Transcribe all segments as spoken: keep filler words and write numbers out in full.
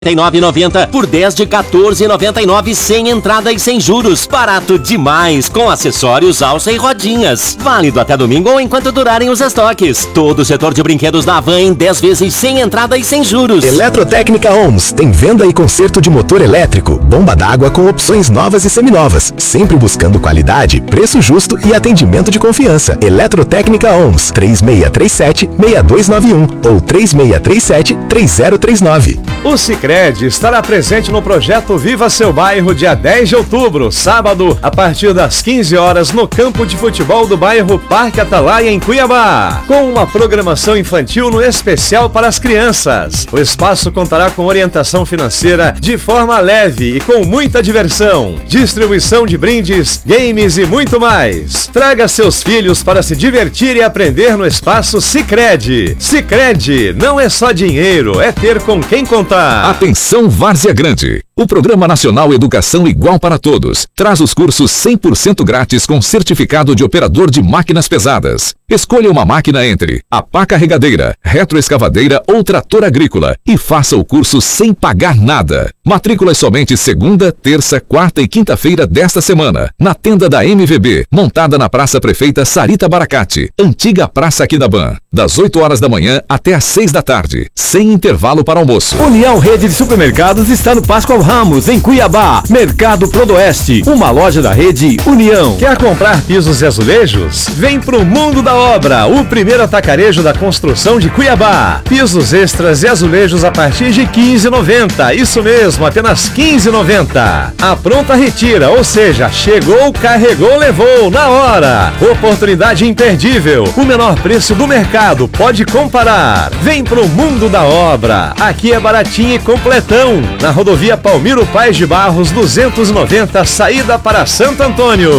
e nove reais e noventa centavos por dez de quatorze reais e noventa e nove centavos sem entrada e sem juros. Barato demais, com acessórios, alça e rodinhas. Válido até domingo ou enquanto durarem os estoques. Todo o setor de brinquedos da Havan em dez vezes sem entrada e sem juros. Eletrotécnica Homes tem venda e conserto de motor elétrico, bomba d'água com opções novas e seminovas, sempre buscando qualidade, preço justo e atendimento de confiança. Eletrotécnica Homes, três seis três sete, seis dois nove um ou três seis três sete, três zero três nove. O Sicredi estará presente no projeto Viva Seu Bairro, dia dez de outubro, sábado, a partir das quinze horas, no campo de futebol do bairro Parque Atalaia, em Cuiabá, com uma programação infantil no especial para as crianças. O espaço contará com orientação financeira de forma leve e com muita diversão, distribuição de brindes, games e muito mais. Traga seus filhos para se divertir e aprender no espaço Sicredi. Sicredi não é só dinheiro, é ter com quem contar. Atenção, Várzea Grande! O Programa Nacional Educação Igual para Todos traz os cursos cem por cento grátis com certificado de operador de máquinas pesadas. Escolha uma máquina entre a pá carregadeira, retroescavadeira ou trator agrícola e faça o curso sem pagar nada. Matrículas somente segunda, terça, quarta e quinta-feira desta semana, na tenda da M V B, montada na Praça Prefeita Sarita Baracate, antiga Praça Aquidabã, das oito horas da manhã até às seis da tarde, sem intervalo para almoço. União Rede de Supermercados está no Pascoal Ramos, em Cuiabá. Mercado Prodoeste, uma loja da rede União. Quer comprar pisos e azulejos? Vem pro Mundo da Obra, o primeiro atacarejo da construção de Cuiabá. Pisos extras e azulejos a partir de quinze reais e noventa centavos. Isso mesmo, apenas quinze reais e noventa centavos. A pronta retira, ou seja, chegou, carregou, levou, na hora. Oportunidade imperdível. O menor preço do mercado, pode comparar. Vem pro Mundo da Obra. Aqui é baratinho e completão. Na rodovia Palmiro Paes de Barros, duzentos e noventa, saída para Santo Antônio.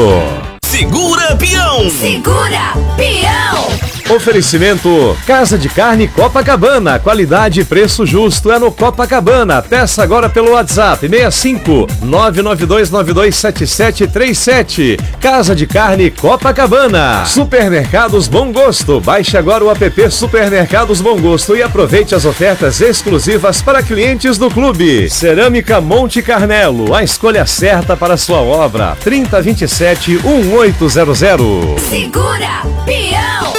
Segura, peão! Segura, peão! Oferecimento Casa de Carne Copacabana, qualidade e preço justo é no Copacabana. Peça agora pelo WhatsApp seis cinco nove nove dois nove dois sete sete três sete. Casa de Carne Copacabana. Supermercados Bom Gosto. Baixe agora o app Supermercados Bom Gosto e aproveite as ofertas exclusivas para clientes do clube. Cerâmica Monte Carmelo, a escolha certa para sua obra. trinta vinte e sete, dezoito zero zero. Segura, peão!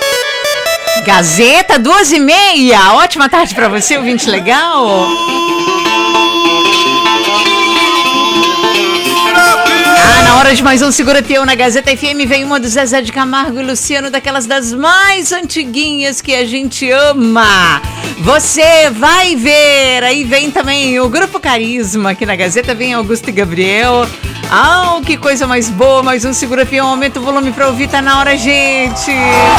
Gazeta, duas e meia. Ótima tarde pra você, ouvinte legal. Ah, na hora de mais um Segura Peão na Gazeta F M, vem uma do Zezé de Camargo e Luciano, daquelas das mais antiguinhas que a gente ama. Você vai ver. Aí vem também o Grupo Carisma aqui na Gazeta, vem Augusto e Gabriel. Ah, que coisa mais boa, mais um Segura Peão. Aumenta o volume pra ouvir, tá na hora, gente.